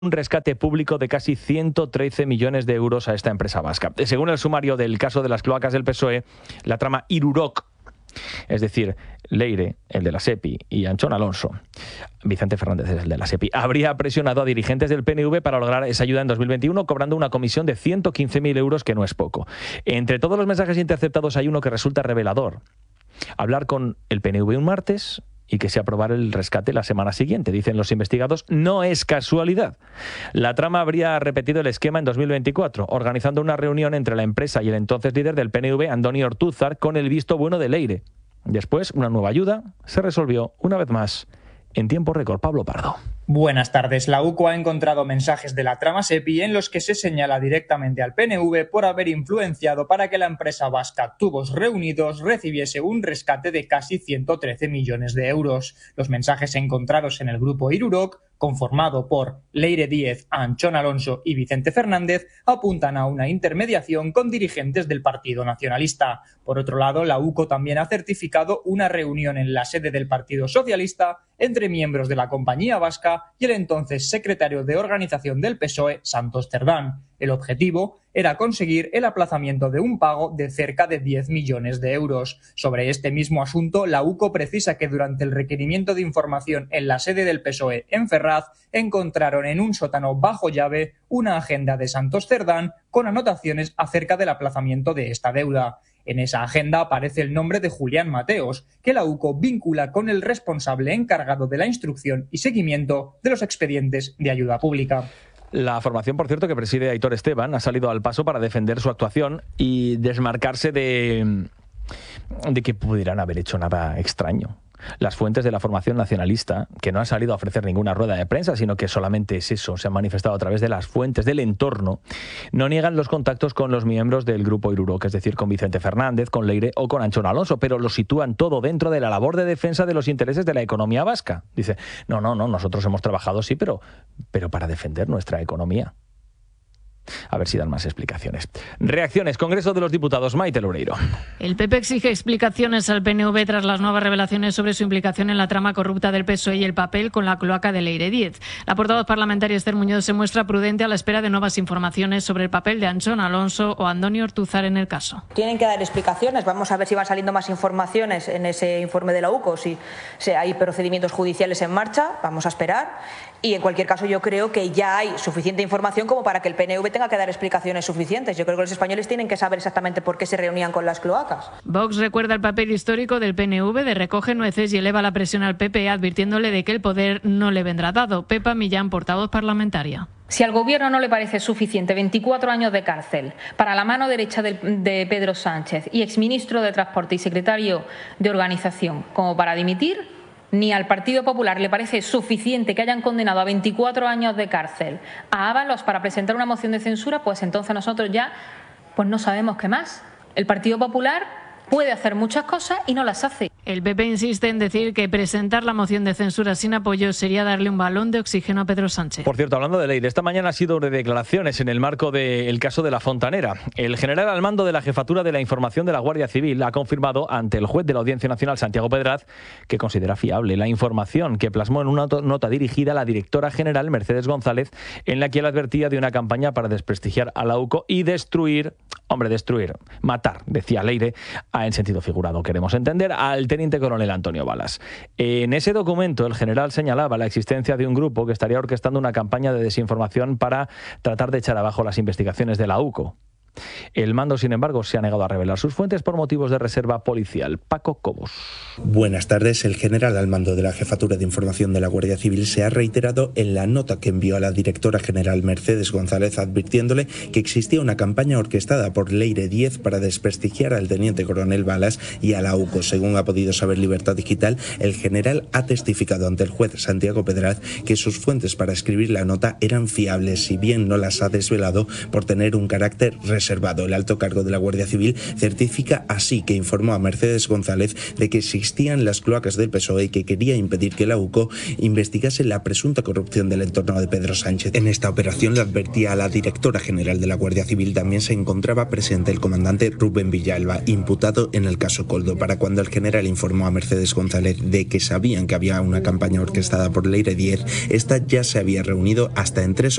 un rescate público de casi 113 millones de euros a esta empresa vasca. Según el sumario del caso de las cloacas del PSOE, la trama Irurok, es decir, Leire, el de la SEPI, y Anchón Alonso, Vicente Fernández es el de la SEPI, habría presionado a dirigentes del PNV para lograr esa ayuda en 2021, cobrando una comisión de 115.000 euros, que no es poco. Entre todos los mensajes interceptados hay uno que resulta revelador. Hablar con el PNV un martes y que se aprobara el rescate la semana siguiente. Dicen los investigados, no es casualidad. La trama habría repetido el esquema en 2024, organizando una reunión entre la empresa y el entonces líder del PNV, Andoni Ortúzar, con el visto bueno de Leire. Después, una nueva ayuda se resolvió, una vez más, en tiempo récord. Pablo Pardo. Buenas tardes. La UCO ha encontrado mensajes de la trama SEPI en los que se señala directamente al PNV por haber influenciado para que la empresa vasca Tubos Reunidos recibiese un rescate de casi 113 millones de euros. Los mensajes encontrados en el grupo Irurok, conformado por Leire Díez, Anchón Alonso y Vicente Fernández, apuntan a una intermediación con dirigentes del Partido Nacionalista. Por otro lado, la UCO también ha certificado una reunión en la sede del Partido Socialista entre miembros de la compañía vasca y el entonces secretario de organización del PSOE, Santos Cerdán. El objetivo era conseguir el aplazamiento de un pago de cerca de 10 millones de euros. Sobre este mismo asunto, la UCO precisa que durante el requerimiento de información en la sede del PSOE en Ferraz, encontraron en un sótano bajo llave una agenda de Santos Cerdán con anotaciones acerca del aplazamiento de esta deuda. En esa agenda aparece el nombre de Julián Mateos, que la UCO vincula con el responsable encargado de la instrucción y seguimiento de los expedientes de ayuda pública. La formación, por cierto, que preside Aitor Esteban ha salido al paso para defender su actuación y desmarcarse de que pudieran haber hecho nada extraño. Las fuentes de la formación nacionalista, que no han salido a ofrecer ninguna rueda de prensa, sino que solamente es eso, se han manifestado a través de las fuentes del entorno, no niegan los contactos con los miembros del grupo Irurok, es decir, con Vicente Fernández, con Leire o con Anchón Alonso, pero lo sitúan todo dentro de la labor de defensa de los intereses de la economía vasca. Dice, no, nosotros hemos trabajado, sí, pero para defender nuestra economía. A ver si dan más explicaciones. Reacciones. Congreso de los Diputados. Maite Loureiro. El PP exige explicaciones al PNV tras las nuevas revelaciones sobre su implicación en la trama corrupta del PSOE y el papel con la cloaca de Leire Díez. La portavoz parlamentaria Esther Muñoz se muestra prudente a la espera de nuevas informaciones sobre el papel de Anchón Alonso o Andoni Ortúzar en el caso. Tienen que dar explicaciones. Vamos a ver si van saliendo más informaciones en ese informe de la UCO, si hay procedimientos judiciales en marcha. Vamos a esperar. Y en cualquier caso yo creo que ya hay suficiente información como para que el PNV tenga que dar explicaciones suficientes. Yo creo que los españoles tienen que saber exactamente por qué se reunían con las cloacas. Vox recuerda el papel histórico del PNV de recoge nueces y eleva la presión al PP advirtiéndole de que el poder no le vendrá dado. Pepa Millán, portavoz parlamentaria. Si al Gobierno no le parece suficiente 24 años de cárcel para la mano derecha de Pedro Sánchez y exministro de Transporte y secretario de Organización como para dimitir, ni al Partido Popular le parece suficiente que hayan condenado a 24 años de cárcel a Ábalos para presentar una moción de censura, pues entonces nosotros ya no sabemos qué más. El Partido Popular puede hacer muchas cosas y no las hace. El PP insiste en decir que presentar la moción de censura sin apoyo sería darle un balón de oxígeno a Pedro Sánchez. Por cierto, hablando de Leire, esta mañana ha sido de declaraciones en el marco del caso de La Fontanera. El general al mando de la Jefatura de la Información de la Guardia Civil ha confirmado ante el juez de la Audiencia Nacional, Santiago Pedraz, que considera fiable la información que plasmó en una nota dirigida a la directora general, Mercedes González, en la que él advertía de una campaña para desprestigiar a la UCO y matar, decía Leire, en sentido figurado, queremos entender, al teniente coronel Antonio Balas. En ese documento, el general señalaba la existencia de un grupo que estaría orquestando una campaña de desinformación para tratar de echar abajo las investigaciones de la UCO. El mando, sin embargo, se ha negado a revelar sus fuentes por motivos de reserva policial. Paco Cobos. Buenas tardes. El general al mando de la Jefatura de Información de la Guardia Civil se ha reiterado en la nota que envió a la directora general Mercedes González advirtiéndole que existía una campaña orquestada por Leire Díez para desprestigiar al teniente coronel Balas y a la UCO. Según ha podido saber Libertad Digital, el general ha testificado ante el juez Santiago Pedraz que sus fuentes para escribir la nota eran fiables, si bien no las ha desvelado por tener un carácter reservado. El alto cargo de la Guardia Civil certifica así que informó a Mercedes González de que existían las cloacas del PSOE y que quería impedir que la UCO investigase la presunta corrupción del entorno de Pedro Sánchez. En esta operación le advertía a la directora general de la Guardia Civil. También se encontraba presente el comandante Rubén Villalba, imputado en el caso Koldo. Para cuando el general informó a Mercedes González de que sabían que había una campaña orquestada por Leire Díez, esta ya se había reunido hasta en 3